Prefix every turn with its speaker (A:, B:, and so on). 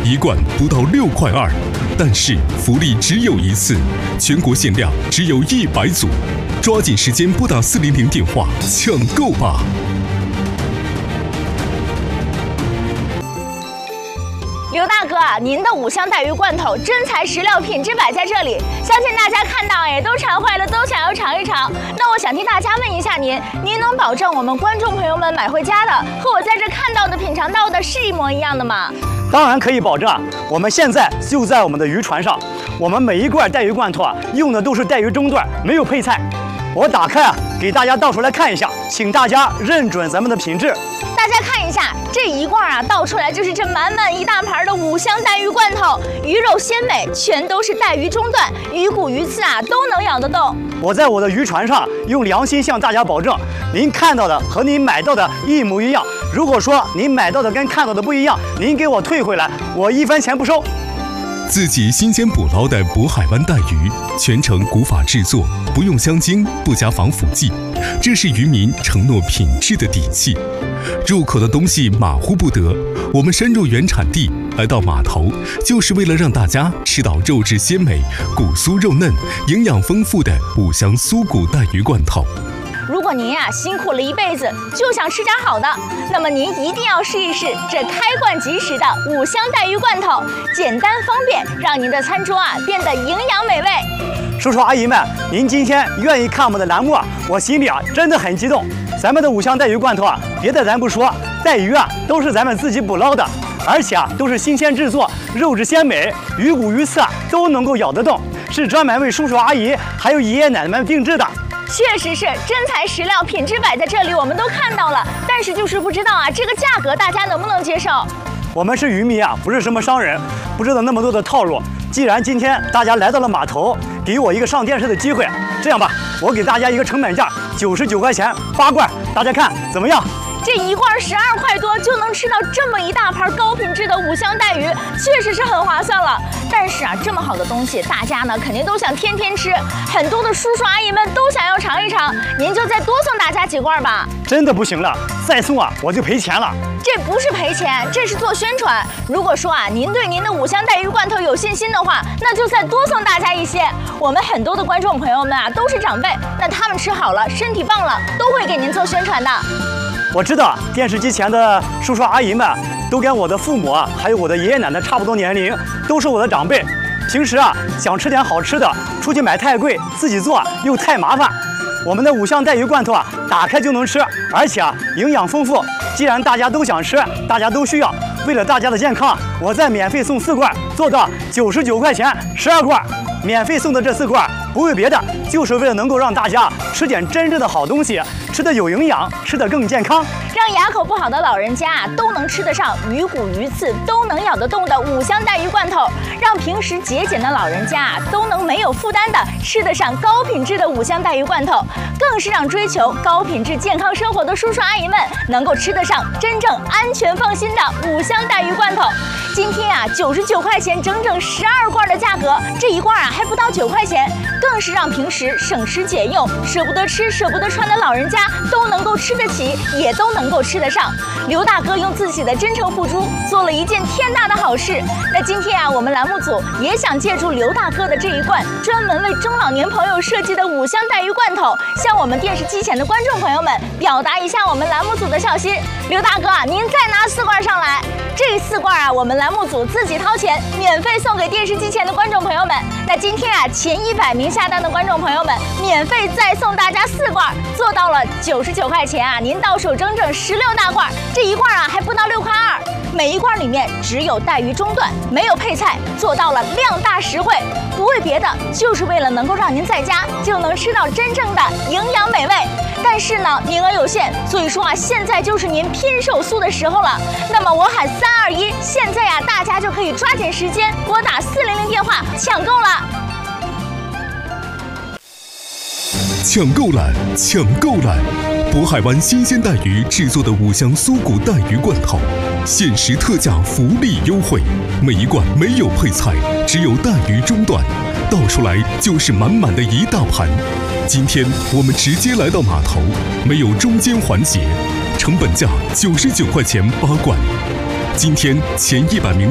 A: 一罐不到6.2块，但是福利只有一次，全国限量只有100组，抓紧时间拨打400电话抢购吧！
B: 刘大哥，您的5香带鱼罐头真材实料，品质摆在这里，相信大家看到也都馋坏了，都想要尝一尝。那我想替大家问一下您能保证我们观众朋友们买回家的和我在这看到的、品尝到的是一模一样的吗？
C: 当然可以保证啊！我们现在就在我们的渔船上，我们每一罐带鱼罐头啊，用的都是带鱼中段，没有配菜。我打开啊，给大家倒出来看一下，请大家认准咱们的品质。
B: 大家看一下，这一罐啊倒出来就是这满满一大盘的5香带鱼罐头，鱼肉鲜美，全都是带鱼中段，鱼骨鱼刺啊都能咬得动。
C: 我在我的渔船上用良心向大家保证，您看到的和您买到的一模一样。如果说您买到的跟看到的不一样，您给我退回来，我1分钱不收。
A: 自己新鲜捕捞的渤海湾带鱼，全程古法制作，不用香精，不加防腐剂，这是渔民承诺品质的底气。入口的东西马虎不得，我们深入原产地，来到码头，就是为了让大家吃到肉质鲜美、骨酥肉嫩、营养丰富的5香酥骨带鱼罐头。
B: 如果您呀辛苦了一辈子，就想吃点好的，那么您一定要试一试这开罐即食的5香带鱼罐头，简单方便，让您的餐桌啊变得营养美味。
C: 叔叔阿姨们，您今天愿意看我们的栏目啊，我心里啊真的很激动。咱们的5香带鱼罐头啊，别的咱不说，带鱼啊都是咱们自己捕捞的，而且啊都是新鲜制作，肉质鲜美，鱼骨鱼刺啊都能够咬得动，是专门为叔叔阿姨还有爷爷奶奶们定制的。
B: 确实是真材实料，品质摆在这里，我们都看到了，但是就是不知道啊，这个价格大家能不能接受？
C: 我们是渔民啊，不是什么商人，不知道那么多的套路。既然今天大家来到了码头，给我一个上电视的机会，这样吧，我给大家一个成本价，99块钱8罐，大家看怎么样？
B: 这一罐12块多就能吃到这么一大盘高品质的5香带鱼，确实是很划算了。但是啊，这么好的东西，大家呢肯定都想天天吃，很多的叔叔阿姨们都想要尝一尝，您就再多送大家几罐吧。
C: 真的不行了，再送啊我就赔钱了。
B: 这不是赔钱，这是做宣传。如果说啊您对您的5香带鱼罐头有信心的话，那就再多送大家一些。我们很多的观众朋友们啊都是长辈，那他们吃好了，身体棒了，都会给您做宣传的。
C: 我知道电视机前的叔叔阿姨们都跟我的父母啊，还有我的爷爷奶奶差不多年龄，都是我的长辈。平时啊想吃点好吃的，出去买太贵，自己做又太麻烦。我们的5香带鱼罐头啊，打开就能吃，而且啊营养丰富。既然大家都想吃，大家都需要，为了大家的健康，我再免费送4罐，做到99块钱12罐。免费送的这4罐不为别的，就是为了能够让大家吃点真正的好东西，吃得有营养，吃得更健康，
B: 让牙口不好的老人家啊都能吃得上鱼骨鱼刺都能咬得动的5香带鱼罐头，让平时节俭的老人家啊都能没有负担的吃得上高品质的5香带鱼罐头，更是让追求高品质健康生活的叔叔阿姨们能够吃得上真正安全放心的5香带鱼罐头。今天啊99块钱整整12罐的价格，这一罐啊还不到9块钱，更是让平时省吃俭用、舍不得吃、舍不得穿的老人家都能够吃得起，也都能够吃得上。刘大哥用自己的真诚付出，做了一件天大的好事。那今天啊，我们栏目组也想借助刘大哥的这一罐专门为中老年朋友设计的5香带鱼罐头，向我们电视机前的观众朋友们表达一下我们栏目组的孝心。刘大哥啊，您再拿4罐上来。这4罐啊，我们栏目组自己掏钱，免费送给电视机前的观众朋友们。那今天啊，前100名下单的观众朋友们，免费再送大家4罐，做到了99块钱啊，您到手整整16大罐，这一罐啊还不到6.2块。每一罐里面只有带鱼中段，没有配菜，做到了量大实惠。不为别的，就是为了能够让您在家就能吃到真正的营养美味。但是呢，名额有限，所以说啊，现在就是您拼手速的时候了。那么我喊3、2、1，现在啊，大家就可以抓紧时间拨打400电话抢购了。
A: 抢购懒，抢购懒！渤海湾新鲜带鱼制作的5香酥骨带鱼罐头，限时特价福利优惠，每一罐没有配菜，只有带鱼中段，倒出来就是满满的一大盘。今天我们直接来到码头，没有中间环节，成本价99块钱8罐。今天前100名